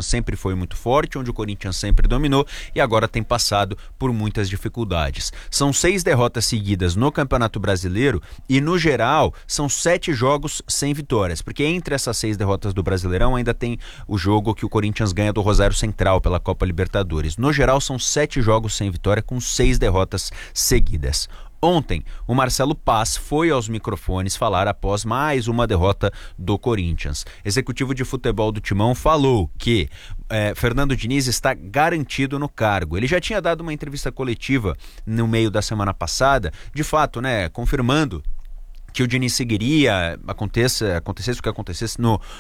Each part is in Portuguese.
sempre foi muito forte, onde o Corinthians sempre dominou e agora tem passado por muitas dificuldades. São 6 derrotas seguidas no Campeonato Brasileiro e, no geral, são 7 jogos sem vitórias, porque entre essas 6 derrotas do Brasileirão ainda tem o jogo que o Corinthians ganha do Rosário Central pela Copa Libertadores. No geral, são 7 jogos sem vitória com 6 derrotas seguidas. Ontem, o Marcelo Paz foi aos microfones falar após mais uma derrota do Corinthians. Executivo de futebol do Timão falou que Fernando Diniz está garantido no cargo. Ele já tinha dado uma entrevista coletiva no meio da semana passada, de fato, confirmando que o Diniz seguiria, acontecesse o que acontecesse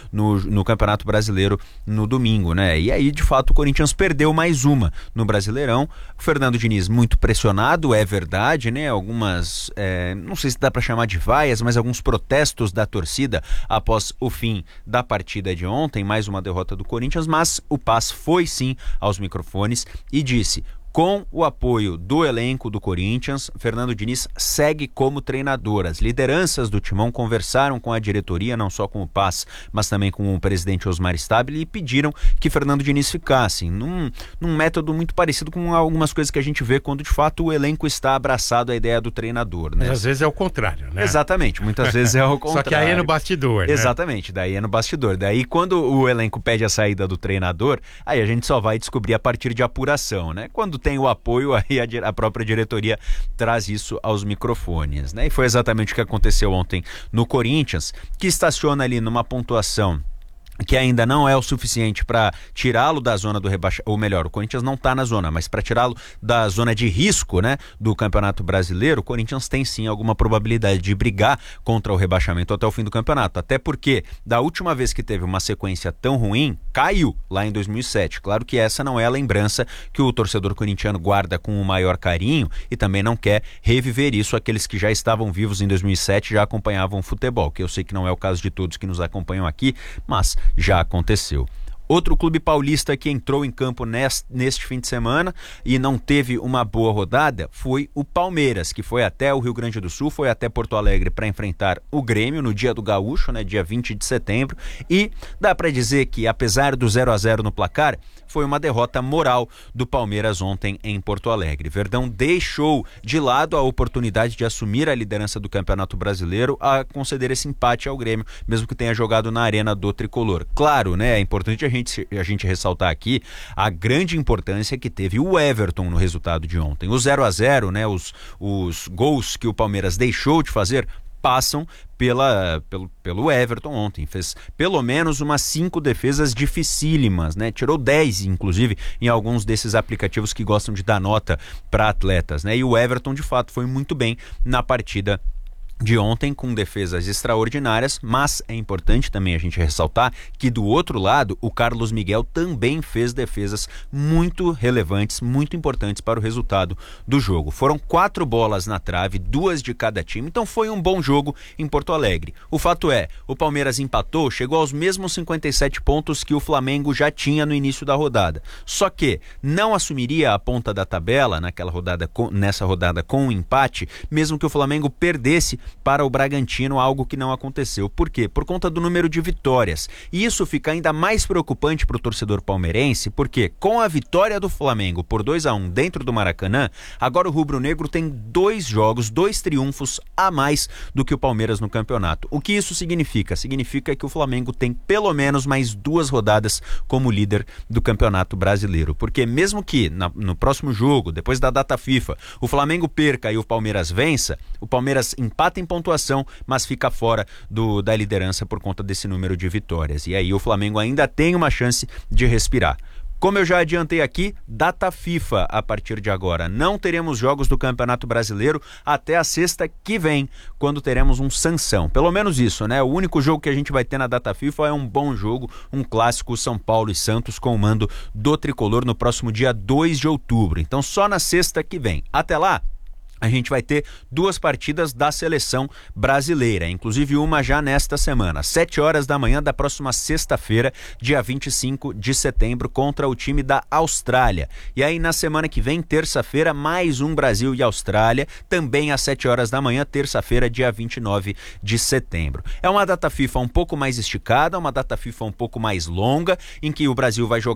no Campeonato Brasileiro no domingo, E aí, de fato, o Corinthians perdeu mais uma no Brasileirão. O Fernando Diniz muito pressionado, é verdade, Algumas, não sei se dá para chamar de vaias, mas alguns protestos da torcida após o fim da partida de ontem, mais uma derrota do Corinthians, mas o Paz foi sim aos microfones e disse: com o apoio do elenco do Corinthians, Fernando Diniz segue como treinador. As lideranças do Timão conversaram com a diretoria, não só com o Paz, mas também com o presidente Osmar Stabile, e pediram que Fernando Diniz ficasse, num método muito parecido com algumas coisas que a gente vê quando, de fato, o elenco está abraçado à ideia do treinador. Mas às vezes é o contrário, Exatamente, muitas vezes é o contrário. Só que aí é no bastidor, Exatamente, daí é no bastidor. Daí, quando o elenco pede a saída do treinador, aí a gente só vai descobrir a partir de apuração, Quando tem o apoio, aí a própria diretoria traz isso aos microfones, E foi exatamente o que aconteceu ontem no Corinthians, que estaciona ali numa pontuação que ainda não é o suficiente para tirá-lo da zona do rebaixamento, ou melhor, o Corinthians não está na zona, mas para tirá-lo da zona de risco, do Campeonato Brasileiro, o Corinthians tem sim alguma probabilidade de brigar contra o rebaixamento até o fim do campeonato, até porque da última vez que teve uma sequência tão ruim, caiu lá em 2007. Claro que essa não é a lembrança que o torcedor corintiano guarda com o maior carinho e também não quer reviver isso. Aqueles que já estavam vivos em 2007 já acompanhavam o futebol, que eu sei que não é o caso de todos que nos acompanham aqui, mas já aconteceu. Outro clube paulista que entrou em campo neste fim de semana e não teve uma boa rodada foi o Palmeiras, que foi até o Rio Grande do Sul, foi até Porto Alegre para enfrentar o Grêmio no dia do Gaúcho, dia 20 de setembro, e dá para dizer que, apesar do 0-0 no placar, foi uma derrota moral do Palmeiras ontem em Porto Alegre. Verdão deixou de lado a oportunidade de assumir a liderança do Campeonato Brasileiro a conceder esse empate ao Grêmio, mesmo que tenha jogado na arena do Tricolor. Claro, é importante a gente ressaltar aqui a grande importância que teve o Everton no resultado de ontem. O 0-0, os gols que o Palmeiras deixou de fazer passam pelo Everton ontem. Fez pelo menos umas 5 defesas dificílimas, Tirou 10, inclusive, em alguns desses aplicativos que gostam de dar nota para atletas, E o Everton, de fato, foi muito bem na partida de ontem, com defesas extraordinárias, mas é importante também a gente ressaltar que do outro lado o Carlos Miguel também fez defesas muito relevantes, muito importantes para o resultado do jogo. Foram 4 bolas na trave, 2 de cada time, então foi um bom jogo em Porto Alegre. O fato é, o Palmeiras empatou, chegou aos mesmos 57 pontos que o Flamengo já tinha no início da rodada, só que não assumiria a ponta da tabela nessa rodada com um empate, mesmo que o Flamengo perdesse para o Bragantino, algo que não aconteceu. Por quê? Por conta do número de vitórias. E isso fica ainda mais preocupante para o torcedor palmeirense, porque com a vitória do Flamengo por 2-1 dentro do Maracanã, agora o rubro-negro tem 2 jogos, 2 triunfos a mais do que o Palmeiras no campeonato. O que isso significa? Significa que o Flamengo tem pelo menos mais 2 rodadas como líder do Campeonato Brasileiro. Porque mesmo que no próximo jogo, depois da data FIFA, o Flamengo perca e o Palmeiras vença, o Palmeiras empata em pontuação, mas fica fora da liderança por conta desse número de vitórias. E aí o Flamengo ainda tem uma chance de respirar. Como eu já adiantei aqui, data FIFA a partir de agora. Não teremos jogos do Campeonato Brasileiro até a sexta que vem, quando teremos um Sansão. Pelo menos isso, O único jogo que a gente vai ter na data FIFA é um bom jogo, um clássico São Paulo e Santos com o mando do Tricolor no próximo dia 2 de outubro. Então só na sexta que vem. Até lá, a gente vai ter 2 partidas da seleção brasileira, inclusive uma já nesta semana, 7 horas da manhã da próxima sexta-feira, dia 25 de setembro, contra o time da Austrália. E aí na semana que vem, terça-feira, mais um Brasil e Austrália, também às 7 horas da manhã, terça-feira, dia 29 de setembro. É uma data FIFA um pouco mais esticada, uma data FIFA um pouco mais longa, em que o Brasil vai jogar